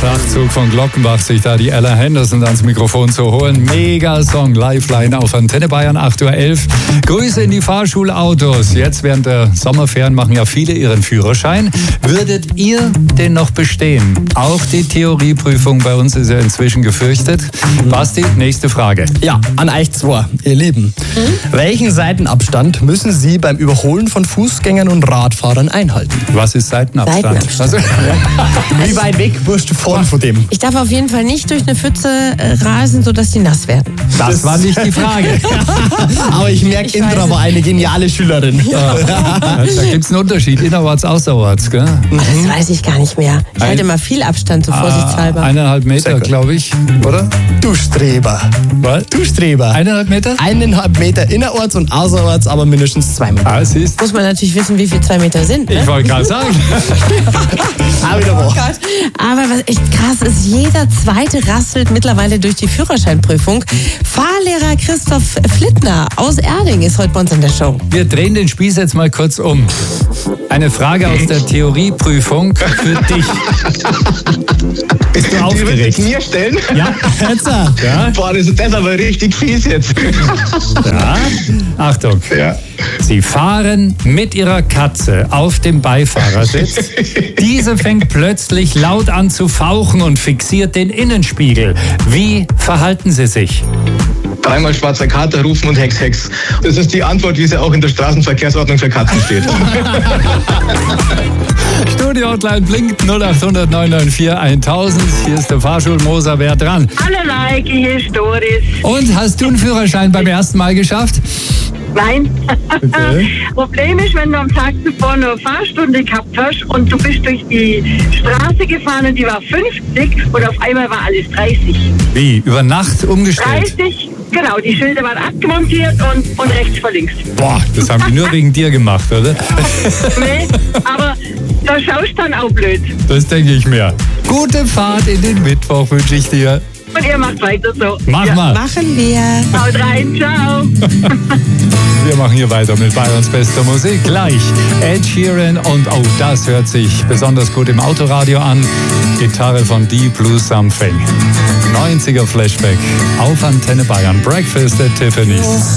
Schachzug von Glockenbach, sich da die Ella Henderson ans Mikrofon zu holen. Mega-Song, Lifeline auf Antenne Bayern, 8.11 Uhr. Grüße in die Fahrschulautos. Jetzt während der Sommerferien machen ja viele ihren Führerschein. Würdet ihr den noch bestehen? Auch die Theorieprüfung bei uns ist ja inzwischen gefürchtet. Basti, nächste Frage. Ja, an euch zwei, ihr Lieben. Welchen Seitenabstand müssen Sie beim Überholen von Fußgängern und Radfahrern einhalten? Was ist Seitenabstand? Also, Wie weit weg musst du fahren von dem? Ich darf auf jeden Fall nicht durch eine Pfütze rasen, sodass die nass werden. das war nicht die Frage. Aber ich merke, Indra war eine geniale Schülerin. Da gibt es einen Unterschied, innerorts, außerorts, gell? Das weiß ich gar nicht mehr. Ich halte mal viel Abstand, so vorsichtshalber. 1,5 Meter, Sehr gut. glaube ich, oder? Du Streber. Was? Du Streber. 1,5 Meter? 1,5 Meter innerorts und außerorts, aber mindestens 2 Meter. Ah, siehst du? Muss man natürlich wissen, wie viel 2 Meter sind. Ne? Ich wollte gerade sagen. Wieder wo. Aber was echt krass ist, jeder Zweite rasselt mittlerweile durch die Führerscheinprüfung. Fahrlehrer Christoph Flittner aus Erding ist heute bei uns in der Show. Wir drehen den Spieß jetzt mal kurz um. Eine Frage aus der Theorieprüfung für dich. Bist du Die wird aufgeregt? mir stellen? Ja, jetzt. Ja, Boah, das ist aber richtig fies jetzt. ja. Achtung. Ja. Sie fahren mit ihrer Katze auf dem Beifahrersitz. Diese fängt plötzlich laut an zu fauchen und fixiert den Innenspiegel. Wie verhalten Sie sich? Dreimal schwarzer Kater rufen und Hex, Hex. Das ist die Antwort, wie sie auch in der Straßenverkehrsordnung für Katzen steht. Studio-Hotline blinkt 0800 994 1000. Hier ist der Fahrschulmoser. Wer dran? Hallo Leike, hier ist Doris. Und hast du einen Führerschein beim ersten Mal geschafft? Nein. Okay. Problem ist, wenn du am Tag zuvor eine Fahrstunde gehabt hast und du bist durch die Straße gefahren und die war 50 und auf einmal war alles 30. Wie? Über Nacht umgestellt? 30, genau, die Schilder waren abgemontiert und rechts vor links. Boah, das haben die nur wegen dir gemacht, oder? Nee, aber da schaust du dann auch blöd. Das denke ich mir. Gute Fahrt in den Mittwoch wünsche ich dir. Und ihr macht weiter so. Mach mal. Machen wir. Haut rein, ciao. Wir machen hier weiter mit Bayerns bester Musik. Gleich Ed Sheeran und oh, das hört sich besonders gut im Autoradio an. Gitarre von Deep Blue Something. 90er Flashback auf Antenne Bayern. Breakfast at Tiffany's.